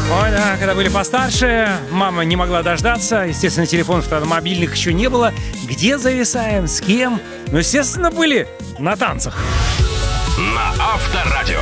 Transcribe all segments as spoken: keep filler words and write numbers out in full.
Ой, да, когда были постарше, мама не могла дождаться. Естественно, телефонов тогда мобильных еще не было. Где зависаем, с кем? Ну, естественно, были на танцах. На Авторадио.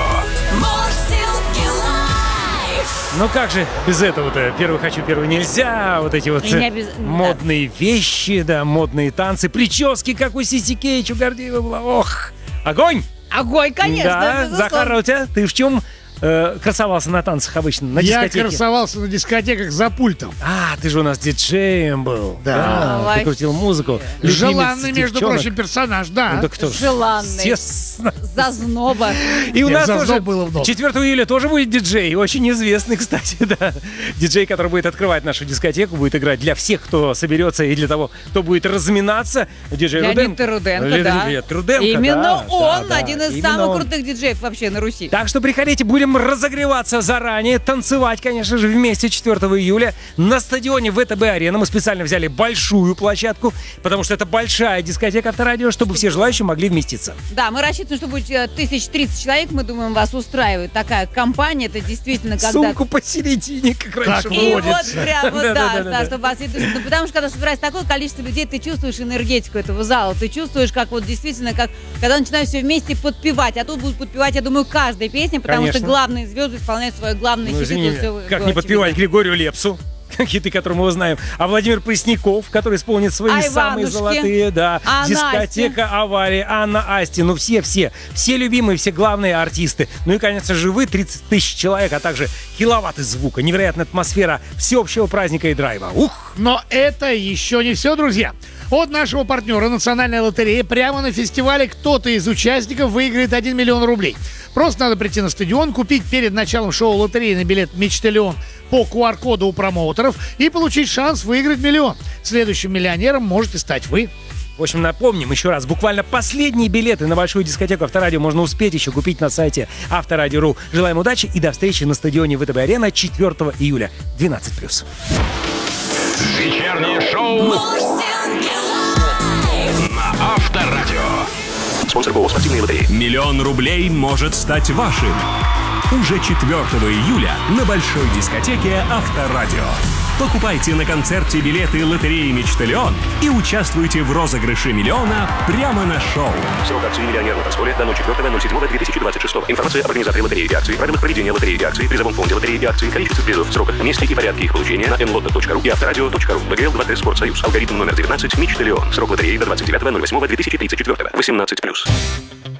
Ну как же без этого-то? Первый хочу, первый нельзя. Вот эти вот э, без... модные вещи, да, модные танцы, прически, как у Сиси Кейч, у Гордеева была. Ох, огонь! Огонь, конечно, Да, безусловно. Захар, а у тебя? Ты в чем э, красовался на танцах обычно? На Я дискотеке? красовался на дискотеках за пультом. А, ты же у нас диджеем был. Да. А, ты крутил музыку. Желанный, между девчонок. прочим, персонаж, да. Ну, да кто ж? Желанный. Естественно. Зазноба. И у Нет, нас зазноб тоже было в нос. четвёртого июля тоже будет диджей. Очень известный, кстати, да. Диджей, который будет открывать нашу дискотеку, будет играть для всех, кто соберется, и для того, кто будет разминаться. Диджей Леонид Руденко. Руденко, Леонид да. Руденко, Именно да, он, да, да. один из Именно самых он. крутых диджеев вообще на Руси. Так что приходите, будем разогреваться заранее, танцевать, конечно же, вместе четвёртого июля на стадионе ВТБ-арена. Мы специально взяли большую площадку, потому что это большая дискотека Авторадио, чтобы все желающие могли вместиться. Да, мы рассчитываем, что будет э, тысяч тридцать человек, мы думаем, вас устраивает такая компания, это действительно когда... Сумку посередине, как раньше. Как И водится. вот прям вот, да, Да-да-да-да. да, чтобы вас... Ну, потому что когда собирается такое количество людей, ты чувствуешь энергетику этого зала, ты чувствуешь, как вот действительно, как когда начинают все вместе подпевать, а тут будут подпевать, я думаю, каждая песня, потому Конечно. что главные звезды исполняют свои главные Ну, хиты. извини, тут всё как было не подпевать очевидно. Григорию Лепсу, хиты, которые мы его знаем, а Владимир Пресняков, который исполнит свои А самые Иванушки? золотые, да, А дискотека «Авария», Анна Асти, ну все-все, все любимые, все главные артисты. Ну и, конечно же, вы, тридцать тысяч человек, а также киловатты звука, невероятная атмосфера всеобщего праздника и драйва. Ух! Но это еще не все, друзья. От нашего партнера Национальной лотереи прямо на фестивале кто-то из участников выиграет один миллион рублей. Просто надо прийти на стадион, купить перед началом шоу лотерейный билет «Мечталион» по ку ар коду у промоутеров и получить шанс выиграть миллион. Следующим миллионером можете стать вы. В общем, напомним еще раз, буквально последние билеты на большую дискотеку Авторадио можно успеть еще купить на сайте авторадио точка ру. Желаем удачи и до встречи на стадионе ВТБ-арена четвёртого июля. двенадцать плюс. Вечернее шоу на Авторадио. Спонсор БО «Спортивные лотереи». Миллион рублей может стать вашим. Уже четвёртого июля на большой дискотеке Авторадио. Покупайте на концерте билеты лотереи «Мечталион» и участвуйте в розыгрыше миллиона прямо на шоу. Срок акции «Миллионер» на танцполе до четвёртого ноль седьмого две тысячи двадцать шестого. Информация об организаторе лотереи и акции, правилах проведения лотереи и акции, призовом фонде лотереи и акции, количестве призов, сроках, месте и порядке их получения на эн лото точка ру и авторадио точка ру. ВГЛ два тэ Спортсоюз. Алгоритм номер девятнадцать. «Мечталион». Срок лотереи до двадцать девятого ноль восьмого две тысячи тридцать четвёртого. восемнадцать плюс.